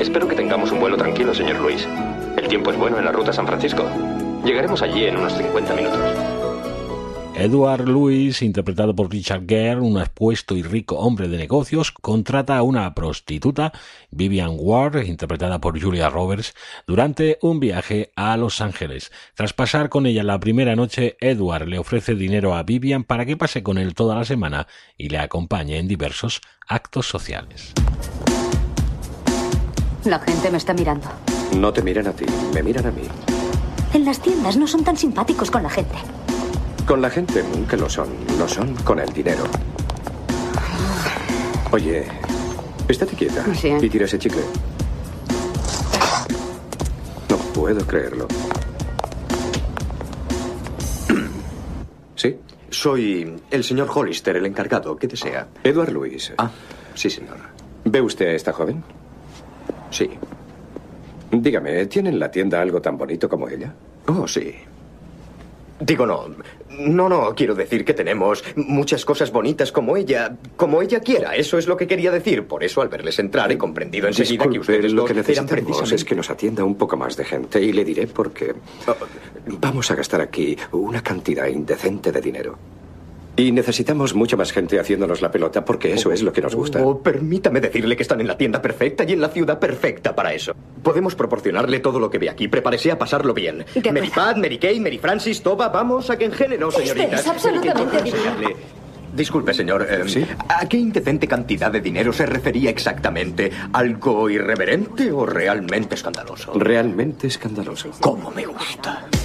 Espero que tengamos un vuelo tranquilo, señor Luis. El tiempo es bueno en la ruta San Francisco. Llegaremos allí en unos 50 minutos. Edward Louis, interpretado por Richard Gere, un apuesto y rico hombre de negocios, contrata a una prostituta, Vivian Ward, interpretada por Julia Roberts, durante un viaje a Los Ángeles. Tras pasar con ella la primera noche, Edward le ofrece dinero a Vivian para que pase con él toda la semana y le acompañe en diversos actos sociales. La gente me está mirando. No te miran a ti, me miran a mí. En las tiendas no son tan simpáticos con la gente. Con la gente nunca lo son con el dinero. Oye, estate quieta. Sí. Y tira ese chicle. No puedo creerlo. ¿Sí? Soy el señor Hollister, el encargado. ¿Qué desea? Edward Louis. Ah, sí, señor. ¿Ve usted a esta joven? Sí. Dígame, ¿tiene en la tienda algo tan bonito como ella? Oh, sí. Digo, no, quiero decir que tenemos muchas cosas bonitas como ella quiera. Eso es lo que quería decir. Por eso, al verles entrar, he comprendido enseguida Disculpe, que ustedes lo que eran necesitamos precisamente... es que nos atienda un poco más de gente. Y le diré por qué. Vamos a gastar aquí una cantidad indecente de dinero. Y necesitamos mucha más gente haciéndonos la pelota porque eso es lo que nos gusta. Permítame decirle que están en la tienda perfecta y en la ciudad perfecta para eso. Podemos proporcionarle todo lo que ve aquí. Prepárese a pasarlo bien. Mary Pat, Mary Kay, Mary Francis, Toba, vamos, ¿a qué género, señoritas? Es absolutamente enseñarle. Disculpe, señor. ¿Sí? ¿A qué indecente cantidad de dinero se refería exactamente? ¿Algo irreverente o realmente escandaloso? Realmente escandaloso. ¿Cómo me gusta?